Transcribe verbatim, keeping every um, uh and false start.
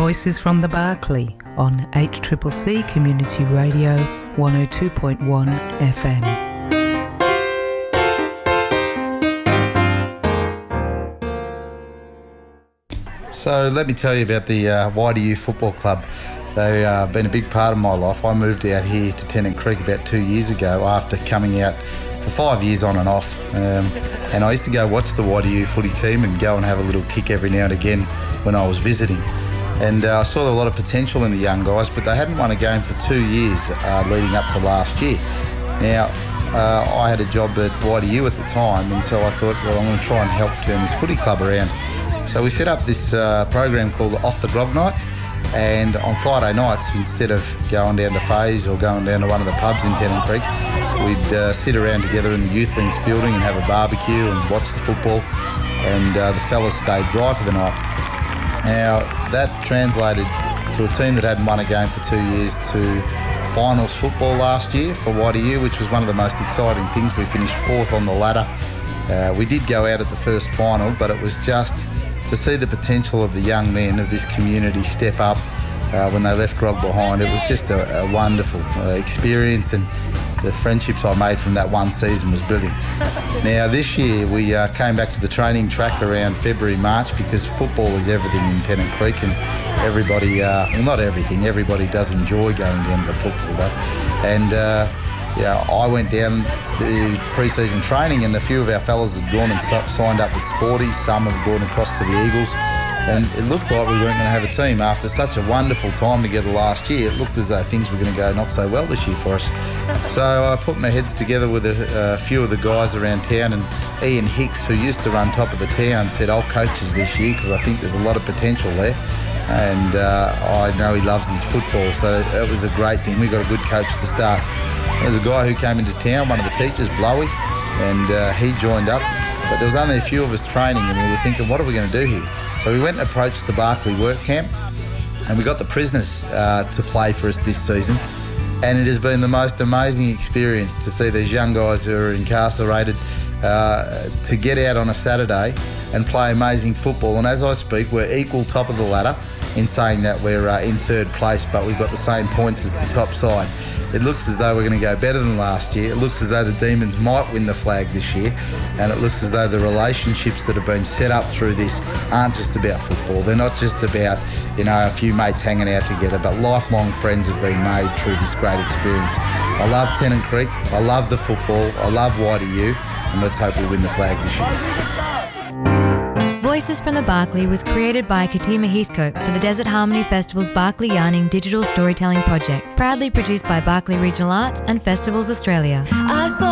Voices from the Barkly on H C C C Community Radio one oh two point one F M. So let me tell you about the uh, Y D U Football Club. They've uh, been a big part of my life. I moved out here to Tennant Creek about two years ago after coming out for five years on and off. Um, and I used to go watch the Y D U footy team and go and have a little kick every now and again when I was visiting. And uh, I saw a lot of potential in the young guys, but they hadn't won a game for two years uh, leading up to last year. Now, uh, I had a job at Y D U at the time, and so I thought, well, I'm going to try and help turn this footy club around. So we set up this uh, program called Off the Grog Night, and on Friday nights, instead of going down to Faze or going down to one of the pubs in Tennant Creek, we'd uh, sit around together in the Youth Links building and have a barbecue and watch the football, and uh, the fellas stayed dry for the night. Now, that translated to a team that hadn't won a game for two years to finals football last year for Y D U, which was one of the most exciting things. We finished fourth on the ladder. Uh, we did go out at the first final, but it was just to see the potential of the young men of this community step up uh, when they left grog behind. It was just a, a wonderful uh, experience, and the friendships I made from that one season was brilliant. Now, this year we uh, came back to the training track around February, March, because football is everything in Tennant Creek, and everybody, uh, well, not everything, everybody does enjoy going down to the football though. And uh, yeah, I went down to the pre-season training, and a few of our fellas had gone and so- signed up with Sporties. Some have gone across to the Eagles, and it looked like we weren't going to have a team. After such a wonderful time together last year, it looked as though things were going to go not so well this year for us. So I put my heads together with a, a few of the guys around town, and Ian Hicks, who used to run top of the town, said, I'll coach us this year because I think there's a lot of potential there. And uh, I know he loves his football, so it was a great thing. We got a good coach to start. There's a guy who came into town, one of the teachers, Blowy, and uh, he joined up. But there was only a few of us training, and we were thinking, what are we going to do here? So we went and approached the Barkly work camp, and we got the prisoners uh, to play for us this season. And it has been the most amazing experience to see these young guys who are incarcerated uh, to get out on a Saturday and play amazing football. And as I speak, we're equal top of the ladder in saying that we're uh, in third place, but we've got the same points as the top side. It looks as though we're going to go better than last year. It looks as though the Demons might win the flag this year, and it looks as though the relationships that have been set up through this aren't just about football. They're not just about, you know, a few mates hanging out together, but lifelong friends have been made through this great experience. I love Tennant Creek, I love the football, I love Y D U, and let's hope we win the flag this year. Voices from the Barkly was created by Katima Heathcote for the Desert Harmony Festival's Barkly Yarning Digital Storytelling Project, proudly produced by Barkly Regional Arts and Festivals Australia. I saw